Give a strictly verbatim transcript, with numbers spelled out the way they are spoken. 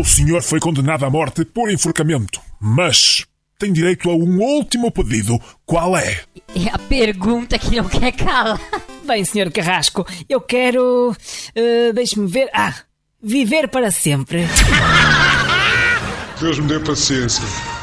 senhor foi condenado à morte por enforcamento, mas tem direito a um último pedido. Qual é? É a pergunta que não quer calar. Bem, senhor Carrasco, eu quero... Uh, deixe-me ver... Ah, viver para sempre. Deus me dê paciência.